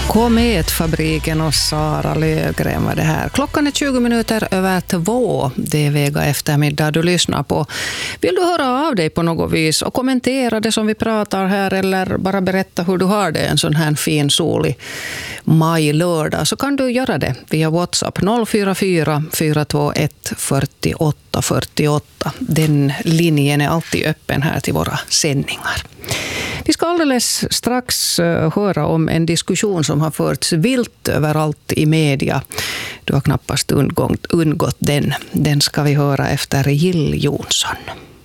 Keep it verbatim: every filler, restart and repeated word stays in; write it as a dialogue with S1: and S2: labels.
S1: Kometfabriken och Sara Löfgren var det här. Klockan är tjugo minuter över två. Det är Vega eftermiddag du lyssnar på. Vill du höra av dig på något vis och kommentera det som vi pratar här eller bara berätta hur du har det en sån här fin solig maj-lördag, så kan du göra det via WhatsApp noll fyra fyra fyra två ett fyrtioåtta fyrtioåtta. Den linjen är alltid öppen här till våra sändningar. Vi ska alldeles strax höra om en diskussion som har förts vilt överallt i media. Du har knappast undgått, undgått den. Den ska vi höra efter Jill Johnson.